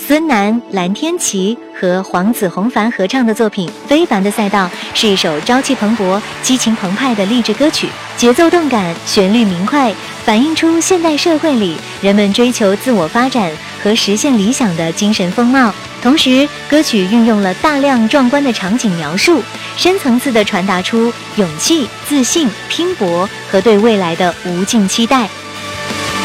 孙楠、蓝天琪和黄子弘凡合唱的作品《非凡的赛道》是一首朝气蓬勃、激情澎湃的励志歌曲，节奏动感，旋律明快，反映出现代社会里人们追求自我发展和实现理想的精神风貌。同时，歌曲运用了大量壮观的场景描述，深层次地传达出勇气、自信、拼搏和对未来的无尽期待。